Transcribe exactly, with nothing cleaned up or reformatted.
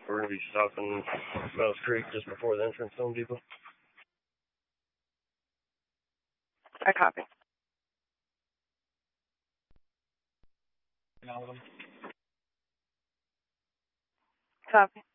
We're going to be stopping Wells Creek just before the entrance to Home Depot. I copy. Copy.